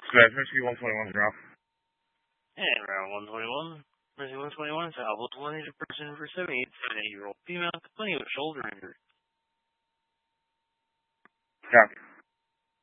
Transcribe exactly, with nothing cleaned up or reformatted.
Smash Rescue one twenty-one, Ralph. And round one twenty-one. Rescue one twenty-one, salvo twenty to person for seventy-eight, seventy-eight-year-old female complaining of shoulder injury. Copy.